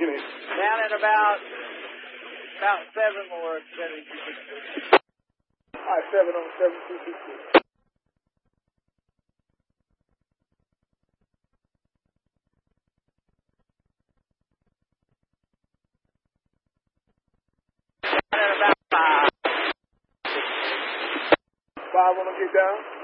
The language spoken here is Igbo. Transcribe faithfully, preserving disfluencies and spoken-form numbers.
Down at about about seven more seventy-two sixty. All right, seven on seventy-two sixty. Down at about five. Five on the kick down.